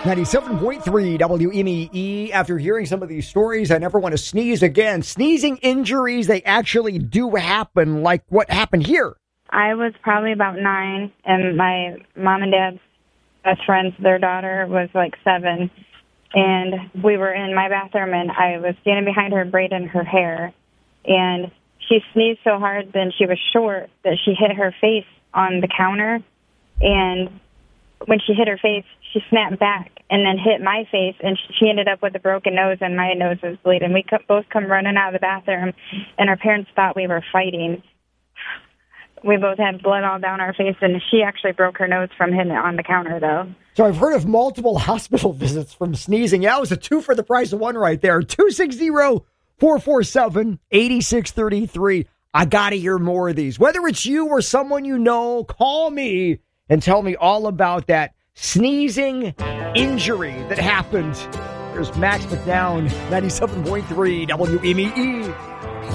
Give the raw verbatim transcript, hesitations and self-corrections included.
ninety-seven point three W M E E. After hearing some of these stories, I never want to sneeze again. Sneezing injuries, they actually do happen, like what happened here. I was probably about nine, and my mom and dad's best friends, their daughter was like seven. And we were in my bathroom, and I was standing behind her, braiding her hair. And she sneezed so hard, then she was short, that she hit her face on the counter. And when she hit her face, she snapped back and then hit my face, and she ended up with a broken nose, and my nose was bleeding. We both come running out of the bathroom, and our parents thought we were fighting. We both had blood all down our face, and she actually broke her nose from hitting it on the counter, though. So I've heard of multiple hospital visits from sneezing. Yeah, it was a two for the price of one right there. two six zero, four four seven, eight six three three. I got to hear more of these. Whether it's you or someone you know, call me and tell me all about that sneezing injury that happened. Here's Max McDowell, ninety-seven point three W M E E.